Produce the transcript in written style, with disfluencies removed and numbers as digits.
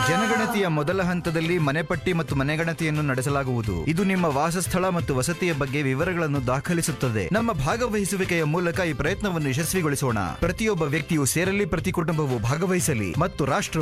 ಜನಗಣತಿಯ ಮೊದಲ ಹಂತದಲ್ಲಿ ಮನೆಪಟ್ಟಿ ಮತ್ತು ಮನೆಗಣತಿಯನ್ನು ನಡೆಸಲಾಗುವುದು. ಇದು ನಿಮ್ಮ ವಾಸಸ್ಥಳ ಮತ್ತು ವಸತಿಯ ಬಗ್ಗೆ ವಿವರಗಳನ್ನು ದಾಖಲಿಸುತ್ತದೆ. ನಮ್ಮ ಭಾಗವಹಿಸುವಿಕೆಯ ಮೂಲಕ ಈ ಪ್ರಯತ್ನವನ್ನು ಯಶಸ್ವಿಗೊಳಿಸೋಣ. ಪ್ರತಿಯೊಬ್ಬ ವ್ಯಕ್ತಿಯು ಸೇರಲಿ, ಪ್ರತಿ ಕುಟುಂಬವು ಭಾಗವಹಿಸಲಿ ಮತ್ತು ರಾಷ್ಟ್ರ